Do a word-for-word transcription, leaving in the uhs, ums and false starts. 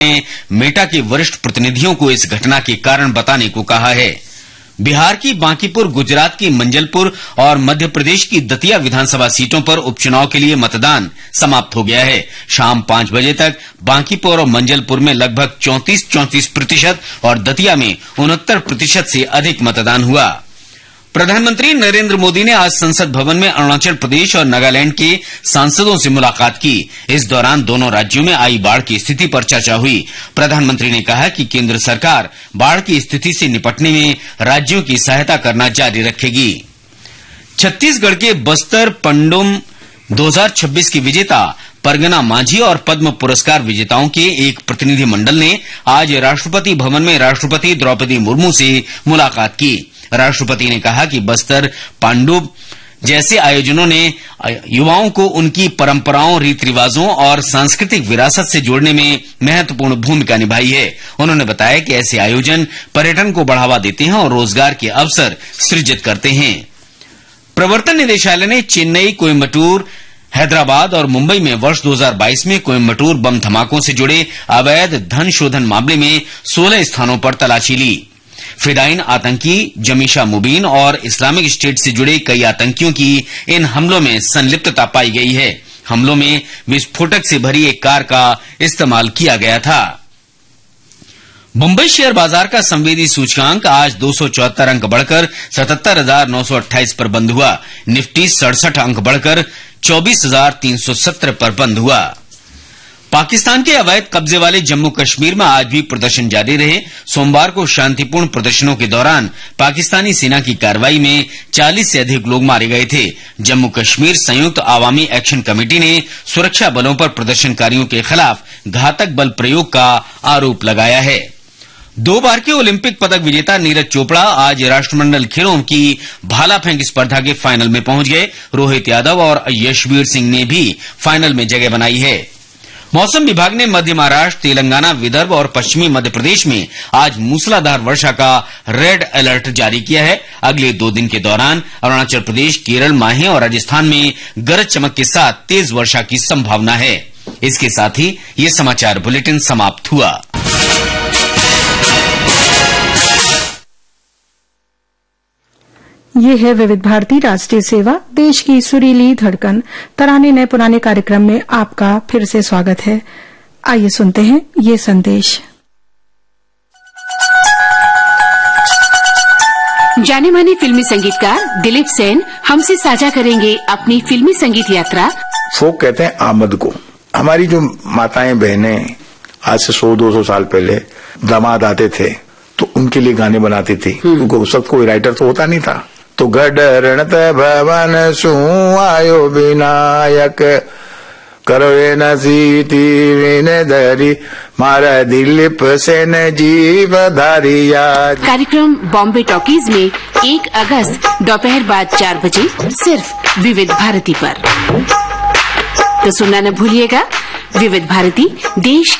ने मेटा के वरिष्ठ प्रतिनिधियों को इस घटना के कारण बताने को कहा है। बिहार की बांकीपुर, गुजरात की मंजलपुर और मध्य प्रदेश की दतिया विधानसभा सीटों पर उपचुनाव के लिए मतदान समाप्त हो गया है। शाम पांच बजे तक बांकीपुर और मंजलपुर में लगभग चौंतीस चौंतीस प्रतिशत और दतिया में उनहत्तर प्रतिशत से अधिक मतदान हुआ। प्रधानमंत्री नरेंद्र मोदी ने आज संसद भवन में अरुणाचल प्रदेश और नागालैंड के सांसदों से मुलाकात की। इस दौरान दोनों राज्यों में आई बाढ़ की स्थिति पर चर्चा हुई। प्रधानमंत्री ने कहा कि केंद्र सरकार बाढ़ की स्थिति से निपटने में राज्यों की सहायता करना जारी रखेगी। छत्तीसगढ़ के बस्तर पंडुम दो हज़ार छब्बीस की विजेता परगना माझी और पद्म पुरस्कार विजेताओं के एक प्रतिनिधि मंडल ने आज राष्ट्रपति भवन में राष्ट्रपति द्रौपदी मुर्मू से मुलाकात की। राष्ट्रपति ने कहा कि बस्तर पांडुप जैसे आयोजनों ने युवाओं को उनकी परंपराओं, रीति रिवाजों और सांस्कृतिक विरासत से जोड़ने में महत्वपूर्ण भूमिका निभाई है। उन्होंने बताया कि ऐसे आयोजन पर्यटन को बढ़ावा देते हैं और रोजगार के अवसर सृजित करते हैं। प्रवर्तन निदेशालय ने चेन्नई, कोयम्बटूर, हैदराबाद और मुंबई में वर्ष दो हज़ार बाईस में कोयम्बटूर बम धमाकों से जुड़े अवैध धन शोधन मामले में सोलह स्थानों पर तलाशी ली। फिदाइन आतंकी जमीशा मुबीन और इस्लामिक स्टेट से जुड़े कई आतंकियों की इन हमलों में संलिप्तता पाई गई है। हमलों में विस्फोटक से भरी एक कार का इस्तेमाल किया गया था। मुंबई शेयर बाजार का संवेदी सूचकांक आज दो सौ चौहत्तर अंक बढ़कर सतहत्तर हजार नौ सौ अट्ठाईस पर बंद हुआ। निफ्टी सड़सठ अंक बढ़कर चौबीस हजार तीन सौ सत्रह पर बंद हुआ। पाकिस्तान के अवैध कब्जे वाले जम्मू कश्मीर में आज भी प्रदर्शन जारी रहे। सोमवार को शांतिपूर्ण प्रदर्शनों के दौरान पाकिस्तानी सेना की कार्रवाई में चालीस से अधिक लोग मारे गए थे। जम्मू कश्मीर संयुक्त आवामी एक्शन कमेटी ने सुरक्षा बलों पर प्रदर्शनकारियों के खिलाफ घातक बल प्रयोग का आरोप लगाया है। दो बार के ओलंपिक पदक विजेता नीरज चोपड़ा आज राष्ट्रमंडल खेलों की भाला फेंक स्पर्धा के फाइनल में पहुंच गए। रोहित यादव और यशवीर सिंह ने भी फाइनल में जगह बनाई है। मौसम विभाग ने मध्य महाराष्ट्र, तेलंगाना, विदर्भ और पश्चिमी मध्य प्रदेश में आज मूसलाधार वर्षा का रेड अलर्ट जारी किया है। अगले दो दिन के दौरान अरुणाचल प्रदेश, केरल, माहे और राजस्थान में गरज चमक के साथ तेज वर्षा की संभावना है। इसके साथ ही ये समाचार बुलेटिन समाप्त हुआ। ये है विविध भारती राष्ट्रीय सेवा, देश की सुरीली धड़कन। तराने नए पुराने कार्यक्रम में आपका फिर से स्वागत है। आइए सुनते हैं ये संदेश। जाने माने फिल्मी संगीतकार दिलीप सेन हमसे साझा करेंगे अपनी फिल्मी संगीत यात्रा। फोक कहते हैं आमद को। हमारी जो माताएं बहनें आज से सौ दो सौ साल पहले दामाद आते थे तो उनके लिए गाने बनाती थी, क्योंकि उस वक्त कोई राइटर तो होता नहीं था। तो गडरणत भवन सु आयो विनायक करो न सीती विने धरी मारा दिलीप सेन जीव धारिया। कार्यक्रम बॉम्बे टॉकीज में एक अगस्त दोपहर बाद चार बजे सिर्फ विविध भारती पर। तो सुनना न भूलिएगा। विविध भारती, देश